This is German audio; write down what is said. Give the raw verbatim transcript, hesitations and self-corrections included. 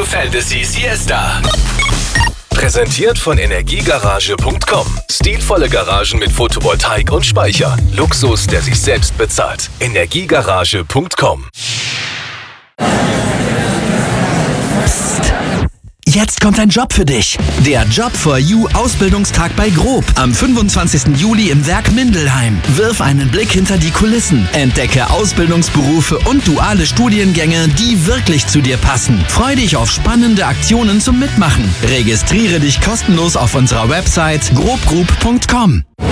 Fantasy Siesta. Präsentiert von Energiegarage punkt com. Stilvolle Garagen mit Photovoltaik und Speicher. Luxus, der sich selbst bezahlt. Energiegarage punkt com. Jetzt kommt ein Job für dich. Der Job for You Ausbildungstag bei Grob am fünfundzwanzigsten Juli im Werk Mindelheim. Wirf einen Blick hinter die Kulissen. Entdecke Ausbildungsberufe und duale Studiengänge, die wirklich zu dir passen. Freu dich auf spannende Aktionen zum Mitmachen. Registriere dich kostenlos auf unserer Website grob group punkt com.